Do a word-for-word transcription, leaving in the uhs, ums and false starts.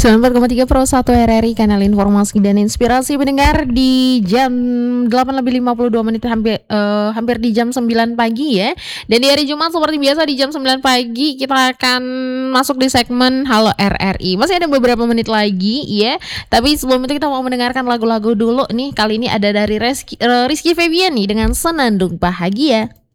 sembilan puluh empat koma tiga Pro satu R R I, kanal informasi dan inspirasi pendengar di jam delapan lebih lima puluh dua menit, hampir eh, hampir di jam sembilan pagi ya. Dan di hari Jumat seperti biasa di jam sembilan pagi kita akan masuk di segmen Halo R R I. Masih ada beberapa menit lagi ya. Tapi sebelum itu kita mau mendengarkan lagu-lagu dulu nih. Kali ini ada dari Rizky, eh, Rizky Febian nih dengan Senandung Bahagia.